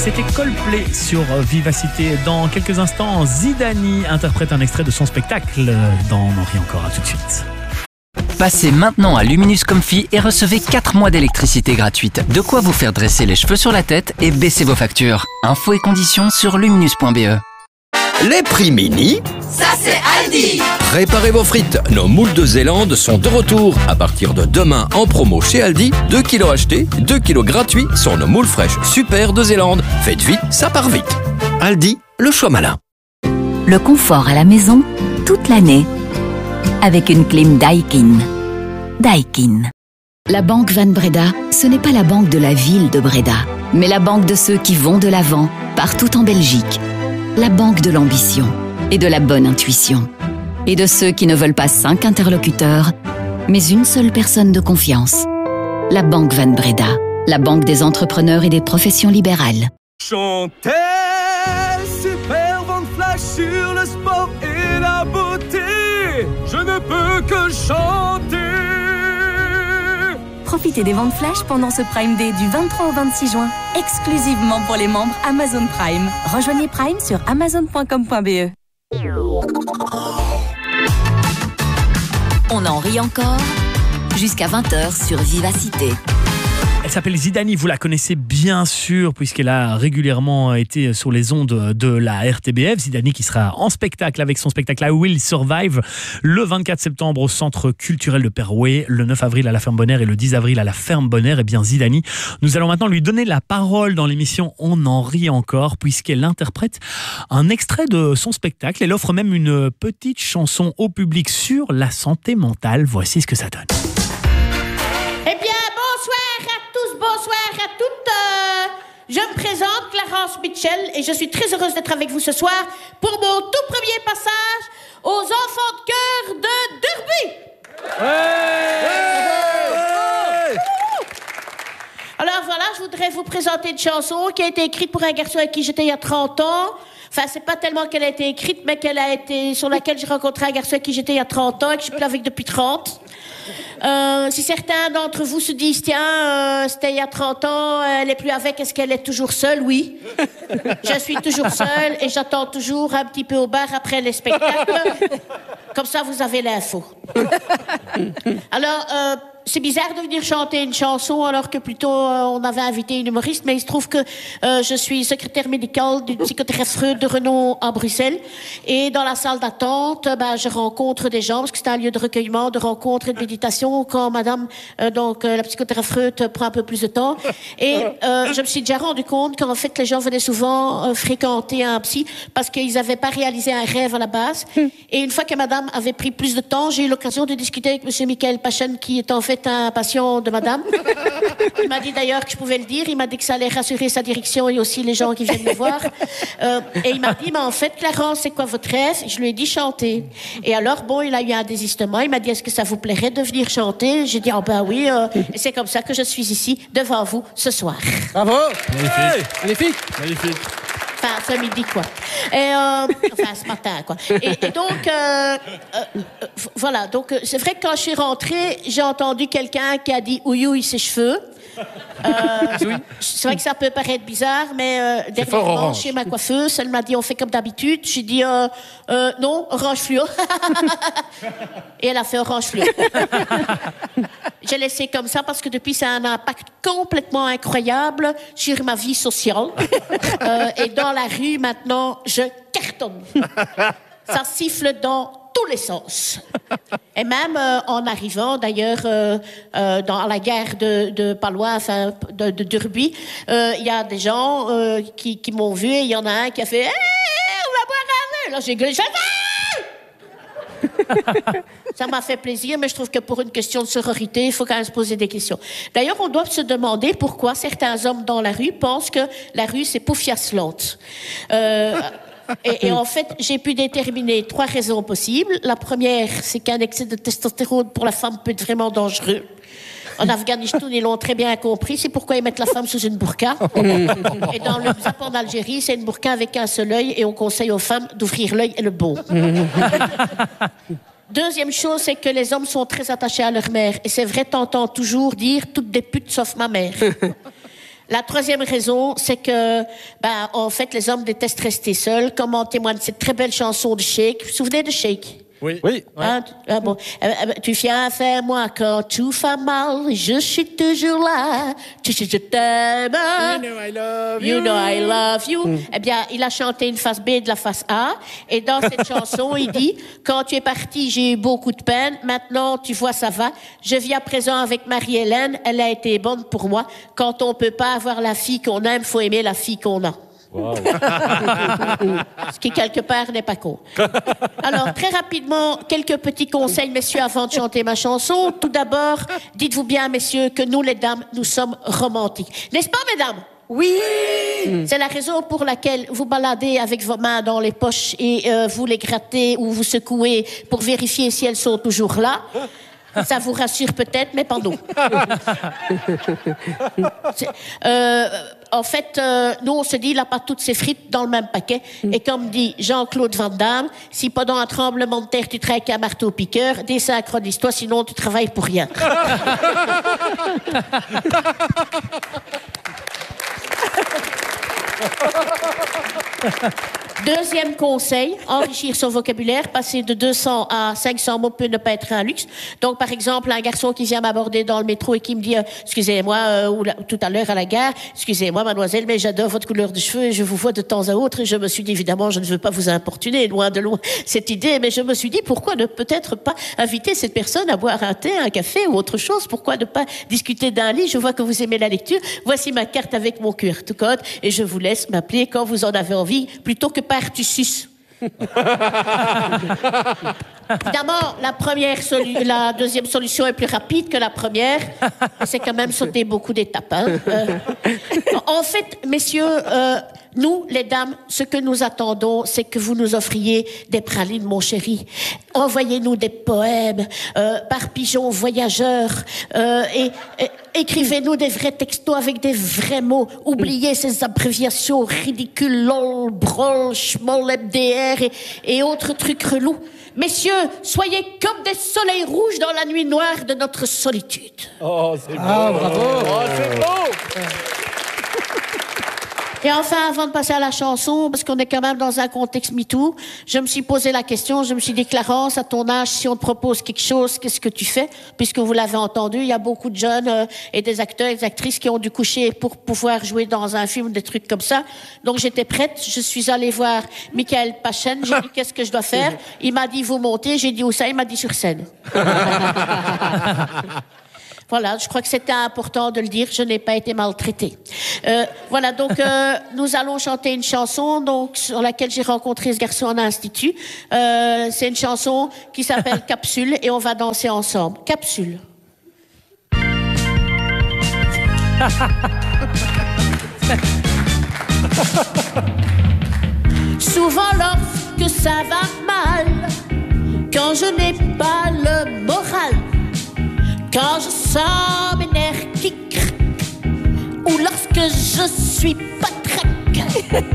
C'était Coldplay sur Vivacité. Dans quelques instants, Zidani interprète un extrait de son spectacle dans On en rit encore. À tout de suite. Passez maintenant à Luminous Comfy et recevez 4 mois d'électricité gratuite. De quoi vous faire dresser les cheveux sur la tête et baisser vos factures. Infos et conditions sur luminous.be. Les prix mini, ça c'est Aldi. Préparez vos frites, nos moules de Zélande sont de retour. À partir de demain en promo chez Aldi, 2 kilos achetés, 2 kilos gratuits sur nos moules fraîches super de Zélande. Faites vite, ça part vite. Aldi, le choix malin. Le confort à la maison, toute l'année, avec une clim Daikin. Daikin. La banque Van Breda, ce n'est pas la banque de la ville de Breda, mais la banque de ceux qui vont de l'avant, partout en Belgique. La banque de l'ambition et de la bonne intuition. Et de ceux qui ne veulent pas 5 interlocuteurs, mais une seule personne de confiance. La banque Van Breda, la banque des entrepreneurs et des professions libérales. Chantez, super vent de flash sur le sport et la beauté. Je ne peux que chanter. Profitez des ventes flash pendant ce Prime Day du 23 au 26 juin, exclusivement pour les membres Amazon Prime. Rejoignez Prime sur amazon.com.be. On en rit encore jusqu'à 20h sur Vivacité. Elle s'appelle Zidani, vous la connaissez bien sûr puisqu'elle a régulièrement été sur les ondes de la RTBF. Zidani qui sera en spectacle avec son spectacle I Will Survive le 24 septembre au Centre culturel de Perouet, le 9 avril à la Ferme Bonheur et le 10 avril à la Ferme Bonheur. Et bien Zidani, nous allons maintenant lui donner la parole dans l'émission On en rit encore puisqu'elle interprète un extrait de son spectacle. Elle offre même une petite chanson au public sur la santé mentale. Voici ce que ça donne. Bonsoir à toutes. Je me présente, Clarence Mitchell, et je suis très heureuse d'être avec vous ce soir pour mon tout premier passage aux enfants de cœur de Derby. Alors voilà, je voudrais vous présenter une chanson qui a été écrite pour un garçon avec qui j'étais il y a 30 ans. Enfin, c'est pas tellement qu'elle a été écrite, mais sur laquelle j'ai rencontré un garçon avec qui j'étais il y a 30 ans et que je suis plus avec depuis 30. Si certains d'entre vous se disent, tiens, c'était il y a 30 ans, elle est plus avec, est-ce qu'elle est toujours seule? Oui. Je suis toujours seule et j'attends toujours un petit peu au bar après les spectacles. Comme ça, vous avez l'info. Alors, c'est bizarre de venir chanter une chanson alors que plutôt on avait invité une humoriste, mais il se trouve que je suis secrétaire médicale d'une psychothérapeute de renom à Bruxelles et dans la salle d'attente, je rencontre des gens parce que c'est un lieu de recueillement, de rencontre et de méditation quand madame, la psychothérapeute prend un peu plus de temps et je me suis déjà rendu compte qu'en fait les gens venaient souvent fréquenter un psy parce qu'ils n'avaient pas réalisé un rêve à la base et une fois que madame avait pris plus de temps, j'ai eu l'occasion de discuter avec monsieur Michael Pachen qui est en fait un patient de madame. Il m'a dit d'ailleurs que je pouvais le dire. Il m'a dit que ça allait rassurer sa direction et aussi les gens qui viennent me voir. Et il m'a dit, mais en fait, Clarence, c'est quoi votre rêve? Je lui ai dit chanter. Et alors, il a eu un désistement. Il m'a dit, est-ce que ça vous plairait de venir chanter? J'ai dit, oui. Et c'est comme ça que je suis ici, devant vous, ce soir. Bravo. Magnifique. Magnifique. Magnifique. Enfin, ce midi, quoi. Et, ce matin, quoi. Et donc, voilà. Donc, c'est vrai que quand je suis rentrée, j'ai entendu quelqu'un qui a dit ouïouille ses cheveux. C'est vrai que ça peut paraître bizarre, mais dernièrement, chez ma coiffeuse, elle m'a dit on fait comme d'habitude. J'ai dit non, orange fluo. Et elle a fait orange fluo. J'ai laissé comme ça parce que depuis, ça a un impact complètement incroyable sur ma vie sociale. Et dans la rue, maintenant, je cartonne. Ça siffle dans tous les sens. Et même en arrivant, d'ailleurs, dans la gare de pas loin, enfin, de Derby, il y a des gens qui m'ont vu et il y en a un qui a fait hey, on va boire un verre. Là, j'ai gueulé, ça m'a fait plaisir, mais je trouve que pour une question de sororité, il faut quand même se poser des questions. D'ailleurs, on doit se demander pourquoi certains hommes dans la rue pensent que la rue, c'est Poufiaslante. Et en fait, j'ai pu déterminer 3 raisons possibles. La première, c'est qu'un excès de testostérone pour la femme peut être vraiment dangereux. En Afghanistan, ils l'ont très bien compris. C'est pourquoi ils mettent la femme sous une burqa. Et dans le Zap en Algérie, c'est une burqa avec un seul œil et on conseille aux femmes d'ouvrir l'œil et le bon. Deuxième chose, c'est que les hommes sont très attachés à leur mère. Et c'est vrai, t'entends toujours dire toutes des putes sauf ma mère. La troisième raison, c'est que, en fait, les hommes détestent rester seuls, comme en témoigne cette très belle chanson de Shake. Vous vous souvenez de Shake? Oui. Hein, bon. Tu viens faire moi quand tout va mal, je suis toujours là. Tu sais, je t'aime. You know I love you. Eh bien, il a chanté une face B de la face A. Et dans cette chanson, il dit, quand tu es parti, j'ai eu beaucoup de peine. Maintenant, tu vois, ça va. Je vis à présent avec Marie-Hélène. Elle a été bonne pour moi. Quand on peut pas avoir la fille qu'on aime, faut aimer la fille qu'on a. Wow. Ce qui, quelque part, n'est pas con. Alors, très rapidement, quelques petits conseils, messieurs, avant de chanter ma chanson. Tout d'abord, dites-vous bien, messieurs, que nous, les dames, nous sommes romantiques. N'est-ce pas, mesdames? Oui! C'est la raison pour laquelle vous baladez avec vos mains dans les poches et vous les grattez ou vous secouez pour vérifier si elles sont toujours là. Ça vous rassure peut-être, mais pas nous. En fait, nous, on se dit, il n'a pas toutes ses frites dans le même paquet. Et comme dit Jean-Claude Van Damme, si pendant un tremblement de terre, tu travailles avec un marteau-piqueur, désynchronise-toi, sinon tu travailles pour rien. Deuxième conseil, enrichir son vocabulaire. Passer de 200 à 500 mots peut ne pas être un luxe. Donc, par exemple, un garçon qui vient m'aborder dans le métro et qui me dit excusez-moi, tout à l'heure à la gare, excusez-moi, mademoiselle, mais j'adore votre couleur de cheveux et je vous vois de temps à autre. Et je me suis dit, évidemment, je ne veux pas vous importuner, loin de loin, cette idée. Mais je me suis dit, pourquoi ne peut-être pas inviter cette personne à boire un thé, un café ou autre chose? Pourquoi ne pas discuter d'un lit? Je vois que vous aimez la lecture. Voici ma carte avec mon QR code et je vous laisse m'appeler quand vous en avez envie, plutôt que par tu suces. Évidemment, la deuxième solution est plus rapide que la première. C'est quand même sauter beaucoup d'étapes. Hein. En fait, messieurs, nous, les dames, ce que nous attendons, c'est que vous nous offriez des pralines, mon chéri. Envoyez-nous des poèmes par pigeon voyageur et écrivez-nous des vrais textos avec des vrais mots. Oubliez ces abréviations ridicules, lol, brol, schmoll, MDR et autres trucs relous. Messieurs, soyez comme des soleils rouges dans la nuit noire de notre solitude. Oh, c'est beau. Ah, bravo. Oh, c'est beau. Et enfin, avant de passer à la chanson, parce qu'on est quand même dans un contexte MeToo, je me suis posé la question, je me suis dit, Clarence, à ton âge, si on te propose quelque chose, qu'est-ce que tu fais? Puisque vous l'avez entendu, il y a beaucoup de jeunes et des acteurs et des actrices qui ont dû coucher pour pouvoir jouer dans un film, des trucs comme ça. Donc j'étais prête, je suis allée voir Michael Pachen, j'ai dit, qu'est-ce que je dois faire? Il m'a dit, vous montez, j'ai dit, où ça? Il m'a dit, sur scène. Voilà, je crois que c'était important de le dire, je n'ai pas été maltraitée. Voilà, donc nous allons chanter une chanson donc, sur laquelle j'ai rencontré ce garçon en institut. C'est une chanson qui s'appelle Capsule et on va danser ensemble. Capsule. Souvent lorsque ça va mal, quand je n'ai pas le moral, quand je sens mes nerfs qui craquent, ou lorsque je suis pas trac,